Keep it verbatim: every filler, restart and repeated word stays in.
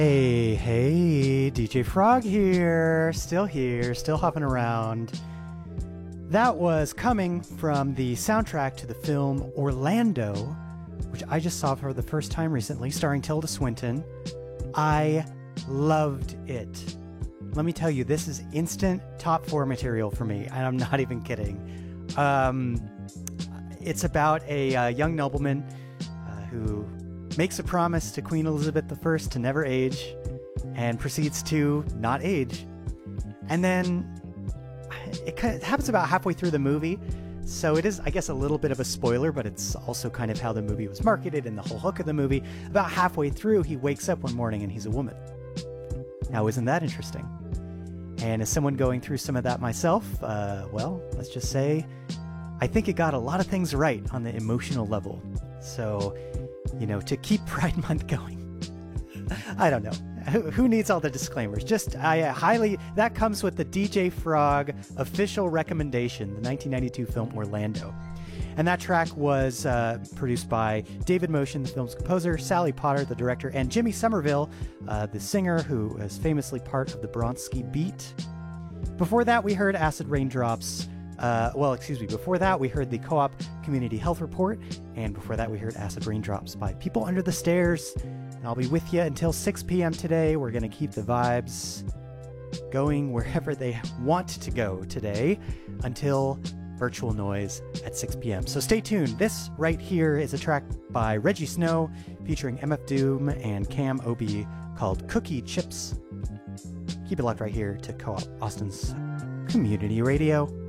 Hey, hey, D J Frog here, still here, still hopping around. That was coming from the soundtrack to the film Orlando, which I just saw for the first time recently, starring Tilda Swinton. I loved it. Let me tell you, this is instant top four material for me, and I'm not even kidding. Um, it's about a uh, young nobleman uh, who makes a promise to Queen Elizabeth the First to never age, and proceeds to not age. And then it kind of happens about halfway through the movie, so it is, I guess, a little bit of a spoiler, but it's also kind of how the movie was marketed and the whole hook of the movie. About halfway through, he wakes up one morning and he's a woman. Now, isn't that interesting? And as someone going through some of that myself, uh, well, let's just say, I think it got a lot of things right on the emotional level. So, you know, to keep Pride Month going. I don't know. Who needs all the disclaimers? Just, I uh, highly, that comes with the D J Frog official recommendation, the nineteen ninety-two film Orlando. And that track was uh, produced by David Motion, the film's composer, Sally Potter, the director, and Jimmy Somerville, uh, the singer who is famously part of the Bronski Beat. Before that, we heard Acid Raindrops. Uh, well, excuse me, before that, we heard the Co-op Community Health Report, and before that, we heard Acid Raindrops by People Under the Stairs. And I'll be with you until six p.m. today. We're going to keep the vibes going wherever they want to go today until Virtual Noise at six p.m. So stay tuned. This right here is a track by Reggie Snow featuring M F Doom and Cam Obi called Cookie Chips. Keep it locked right here to Co-op Austin's Community Radio.